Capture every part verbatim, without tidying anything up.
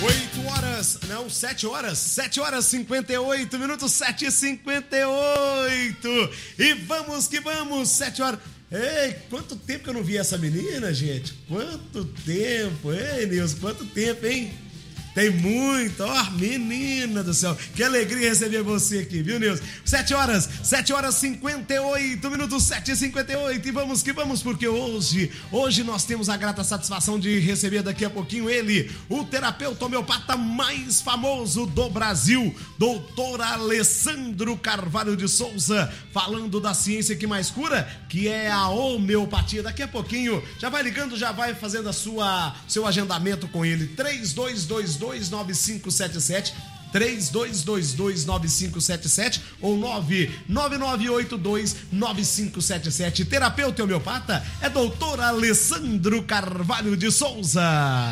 oito horas, não, sete horas, sete horas e cinquenta e oito minutos, sete e cinquenta e oito. E vamos que vamos, sete horas. Ei, quanto tempo que eu não vi essa menina, gente? Quanto tempo, ei, Nilson, quanto tempo, hein? Tem muito, ó, oh, menina do céu, que alegria receber você aqui, viu, Nilson? sete horas, sete horas e cinquenta e oito minutos, sete e cinquenta e oito, e vamos que vamos, porque hoje, hoje nós temos a grata satisfação de receber daqui a pouquinho ele, o terapeuta homeopata mais famoso do Brasil, doutor Alessandro Carvalho de Souza, falando da ciência que mais cura, que é a homeopatia. Daqui a pouquinho, já vai ligando, já vai fazendo a sua, seu agendamento com ele, três dois dois dois nove cinco sete sete, três dois dois dois nove cinco sete sete ou nove nove nove oito dois nove cinco sete sete. Terapeuta e homeopata é doutor Alessandro Carvalho de Souza.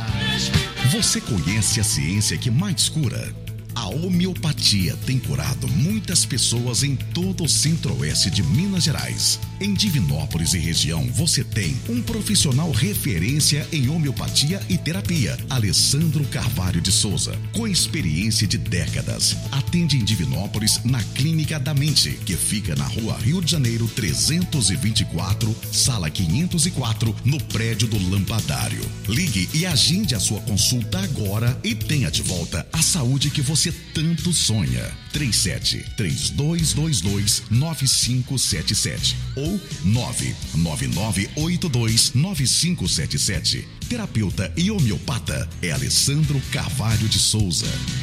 Você conhece a ciência que mais cura? A homeopatia tem curado muitas pessoas em todo o centro-oeste de Minas Gerais. Em Divinópolis e região, você tem um profissional referência em homeopatia e terapia, Alessandro Carvalho de Souza, com experiência de décadas. Atende em Divinópolis na Clínica da Mente, que fica na Rua Rio de Janeiro trezentos e vinte e quatro, sala quinhentos e quatro, no prédio do Lampadário. Ligue e agende a sua consulta agora e tenha de volta a saúde que você tanto sonha. três sete três dois dois dois nove cinco sete sete ou nove nove nove oito dois nove cinco sete sete. Terapeuta e homeopata é Alessandro Carvalho de Souza.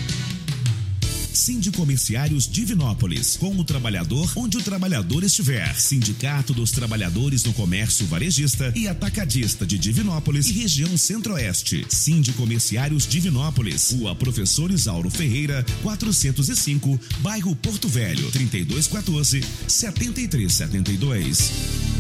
Sindicomerciários Divinópolis, com o trabalhador onde o trabalhador estiver. Sindicato dos Trabalhadores no Comércio Varejista e Atacadista de Divinópolis e região Centro-Oeste. Sindicomerciários Divinópolis, Rua Professor Isauro Ferreira, quatrocentos e cinco, bairro Porto Velho, trinta e dois quatorze, setenta e três setenta e dois.